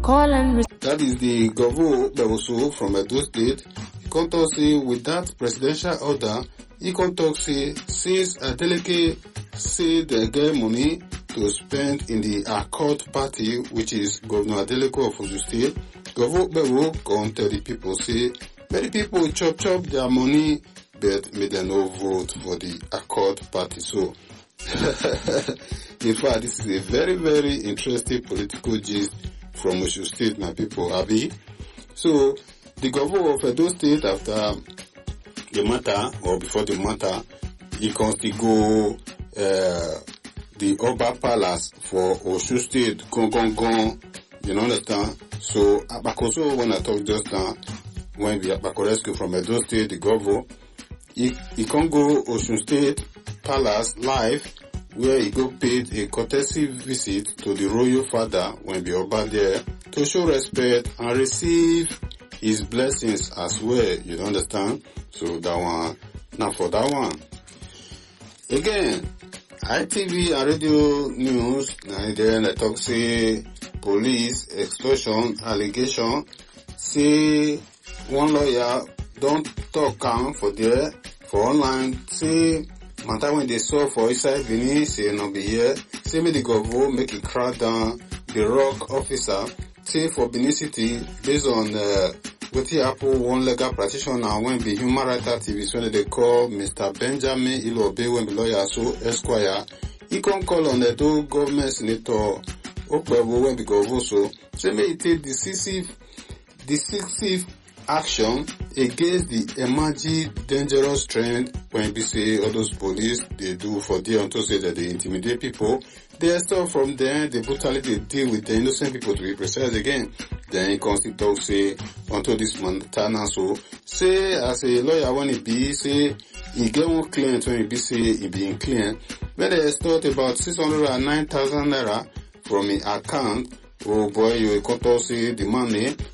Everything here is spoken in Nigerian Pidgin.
Call and That is the Govo Bewoso from Edo State. He can talk say with that presidential order, he can talk say since Adeleke say they get money to spend in the Accord party, which is Governor Adeleke of Osun State, Govo Bewo come tell the people say many people chop their money, but may they no vote for the Accord party. So in fact, this is a very, very interesting political gist from Osun State, my people, Abi. So, the governor of Edo State, after the matter, or before the matter, he can still go the Oba Palace for Osun State, gone, you understand? So, Abakoso, when I talk just now, when we Abako rescue from Edo State, the governor, he can go Osun State Palace live, where he go paid a courtesy visit to the royal father when be Oba there to show respect and receive his blessings as well, you understand? So that one, now for that one. Again, ITV and radio news, and then I talk say police extortion allegation, say one lawyer don't talk calm for there, for online, say matter when they saw for inside Benin, say no be here, say me the governor make it crack down the rock officer, say for Benin City, based on what Apple one legal practitioner when be human rights activist when they call Mr. Benjamin Ilobe when the lawyer so Esquire, he can call on the government senator Okwebu when the governor so, say me it take decisive action against the emerging dangerous trend when we say all those police they do for there unto say that they intimidate people. They start from there, they brutally they deal with the innocent people to be precise again. Then he comes to talk say unto this Montana so say as a lawyer when he be say he get one client when he be say he being clear. When they start about 609,000 naira from his account. Oh boy, you can talk say the money